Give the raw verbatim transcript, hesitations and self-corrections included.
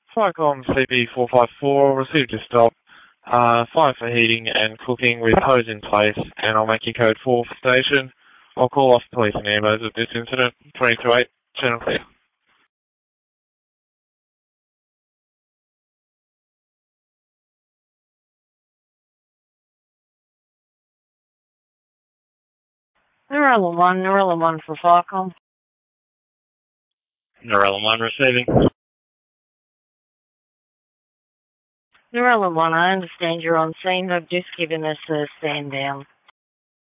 Cyclone C B four five four, received a stop. Uh, fire for heating and cooking with hose in place, and I'll make you code four for station. I'll call off police and ambos at this incident. twenty to eight, channel clear. Narella one, Narella one for Falcon. Narella one receiving. Narella one, I understand you're on scene. I've just given us a stand down.